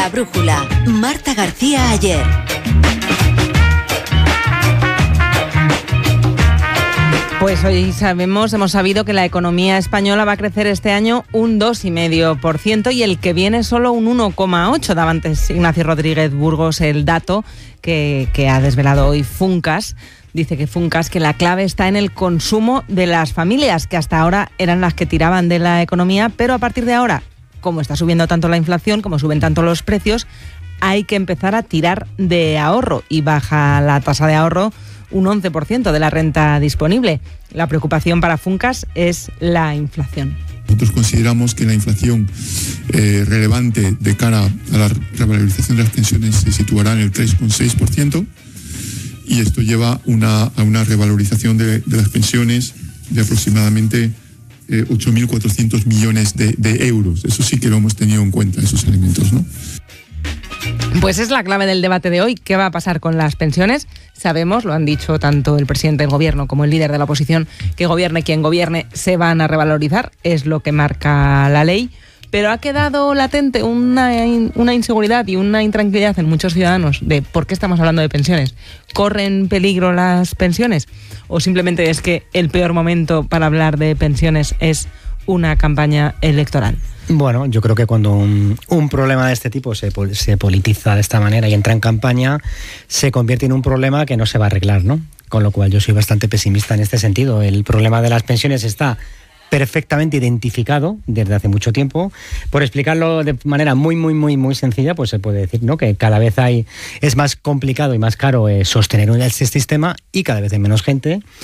La brújula. Marta García Ayer. Pues hoy hemos sabido que la economía española va a crecer este año un 2,5% y el que viene solo un 1,8%. Daba antes Ignacio Rodríguez Burgos el dato que ha desvelado hoy Funcas. Dice que Funcas que la clave está en el consumo de las familias, que hasta ahora eran las que tiraban de la economía, pero a partir de ahora, como está subiendo tanto la inflación, como suben tanto los precios, hay que empezar a tirar de ahorro y baja la tasa de ahorro un 11% de la renta disponible. La preocupación para Funcas es la inflación. Nosotros consideramos que la inflación relevante de cara a la revalorización de las pensiones se situará en el 3,6%, y esto lleva a una revalorización de las pensiones de aproximadamente 8.400 millones de euros. Eso sí que lo hemos tenido en cuenta, esos elementos, ¿no? Pues es la clave del debate de hoy. ¿Qué va a pasar con las pensiones? Sabemos, lo han dicho tanto el presidente del gobierno como el líder de la oposición, que gobierne quien gobierne, se van a revalorizar. Es lo que marca la ley. Pero ha quedado latente una inseguridad y una intranquilidad en muchos ciudadanos de ¿por qué estamos hablando de pensiones? ¿Corren peligro las pensiones? ¿O simplemente es que el peor momento para hablar de pensiones es una campaña electoral? Bueno, yo creo que cuando un problema de este tipo se politiza de esta manera y entra en campaña, se convierte en un problema que no se va a arreglar, ¿no? Con lo cual yo soy bastante pesimista en este sentido. El problema de las pensiones está perfectamente identificado desde hace mucho tiempo. Por explicarlo de manera muy sencilla, pues se puede decir, ¿no?, que cada vez es más complicado y más caro sostener este sistema y cada vez hay menos gente